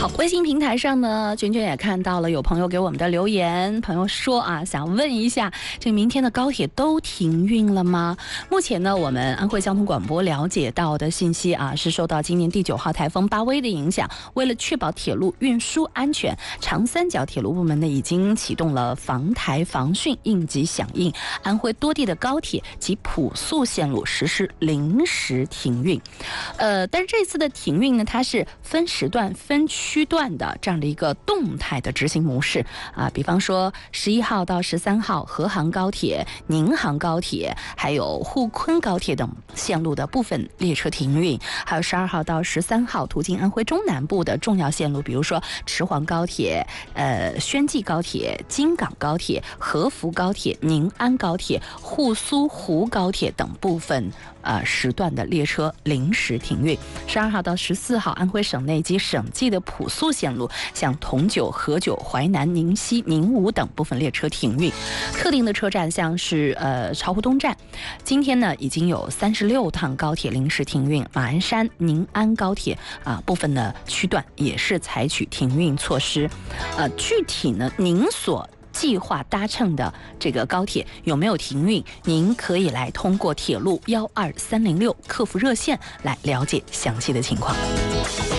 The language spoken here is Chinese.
好，微信平台上呢，娟娟也看到了有朋友给我们的留言，朋友说啊，想问一下，这明天的高铁都停运了吗？目前呢，我们安徽交通广播了解到的信息啊，是受到今年第9号台风巴威的影响，为了确保铁路运输安全，长三角铁路部门呢已经启动了防台防汛应急响应，安徽多地的高铁及普速线路实施临时停运。但是这次的停运呢，它是分时段、分区段的这样的一个动态的执行模式啊。比方说11号到13号，河杭高铁、宁杭高铁，还有沪昆高铁等线路的部分列车停运，还有12号到13号途经安徽中南部的重要线路，比如说池黄高铁、宣济高铁、京港高铁、合福高铁、宁安高铁、沪苏湖高铁等部分时段的列车临时停运。12号到14号，安徽省内及省际的普速线路，像铜九、合九、淮南、宁西、宁武等部分列车停运。特定的车站像是巢湖东站，今天呢已经有36趟高铁临时停运。马鞍山、宁安高铁部分的区段也是采取停运措施。具体呢，您所计划搭乘的这个高铁有没有停运？您可以来通过铁路12306客服热线来了解详细的情况。